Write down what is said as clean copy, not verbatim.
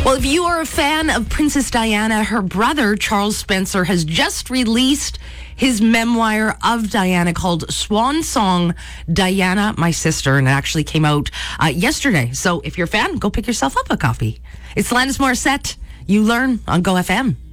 Well, if you are a fan of Princess Diana, her brother, Charles Spencer, has just released his memoir of Diana called Swan Song, Diana, My Sister, and it actually came out yesterday. So if you're a fan, go pick yourself up a copy. It's Alanis Morissette. You learn on Go FM.